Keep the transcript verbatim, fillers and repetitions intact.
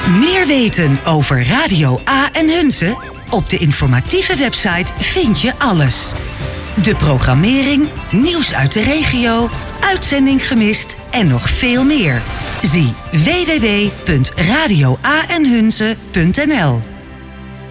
Meer weten over Radio A en Hunze? Op de informatieve website vind je alles. De programmering, nieuws uit de regio, uitzending gemist en nog veel meer. Zie w w w punt radio a en hunze punt n l.